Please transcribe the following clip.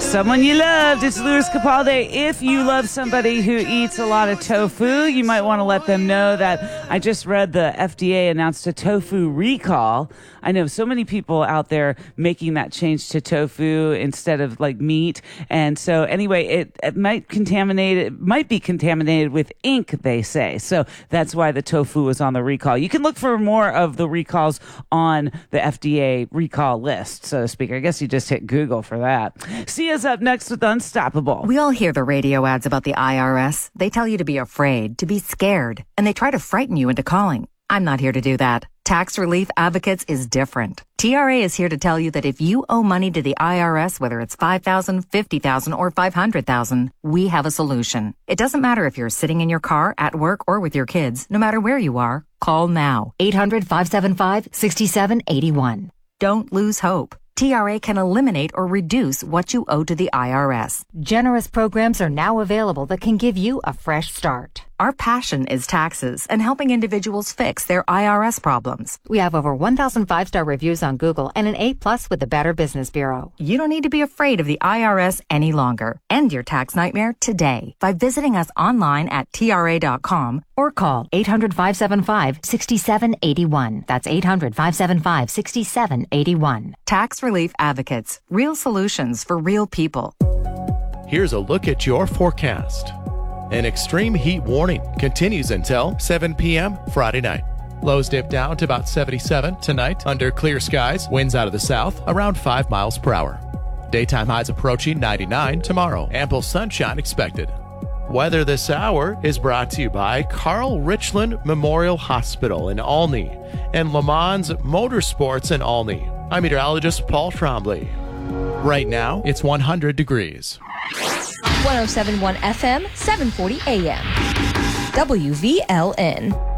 Someone you loved. It's Louis Capaldi. If you love somebody who eats a lot of tofu, you might want to let them know that I just read the FDA announced a tofu recall. I know so many people out there making that change to tofu instead of like meat. And so anyway, it might be contaminated with ink, they say. So that's why the tofu was on the recall. You can look for more of the recalls on the FDA recall list, so to speak. I guess you just hit Google for that. Sia's up next with Unstoppable. We all hear the radio ads about the IRS. They tell you to be afraid, to be scared, and they try to frighten you into calling. I'm not here to do that. Tax Relief Advocates is different. TRA is here to tell you that if you owe money to the IRS, whether it's $5,000, $50,000, or $500,000, we have a solution. It doesn't matter if you're sitting in your car, at work, or with your kids. No matter where you are, call now. 800-575-6781. Don't lose hope. TRA can eliminate or reduce what you owe to the IRS. Generous programs are now available that can give you a fresh start. Our passion is taxes and helping individuals fix their IRS problems. We have over 1,000 5-star reviews on Google and an A+ with the Better Business Bureau. You don't need to be afraid of the IRS any longer. End your tax nightmare today by visiting us online at TRA.com or call 800-575-6781. That's 800-575-6781. Tax Relief Advocates. Real solutions for real people. Here's a look at your forecast. An extreme heat warning continues until 7 p.m. Friday night. Lows dip down to about 77 tonight under clear skies. Winds out of the south around 5 miles per hour. Daytime highs approaching 99 tomorrow. Ample sunshine expected. Weather this hour is brought to you by Carl Richland Memorial Hospital in Olney and Le Mans Motorsports in Olney. I'm meteorologist Paul Trombley. Right now, it's 100 degrees. 107.1 FM, 740 AM. WVLN.